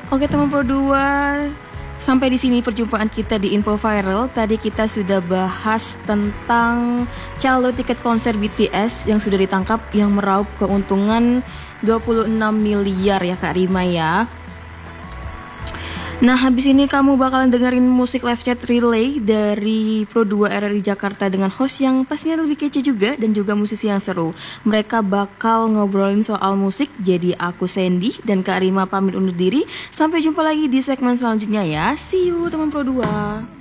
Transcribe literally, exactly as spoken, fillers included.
Oke teman Pro dua, sampai di sini perjumpaan kita di Info Viral. Tadi kita sudah bahas tentang calo tiket konser B T S yang sudah ditangkap yang meraup keuntungan dua puluh enam miliar ya Kak Rima ya. Nah habis ini kamu bakalan dengerin musik live chat relay dari Pro dua R R I Jakarta dengan host yang pastinya lebih kece juga dan juga musisi yang seru. Mereka bakal ngobrolin soal musik. Jadi aku Sandy dan Kak Rima pamit undur diri. Sampai jumpa lagi di segmen selanjutnya ya. See you teman Pro dua.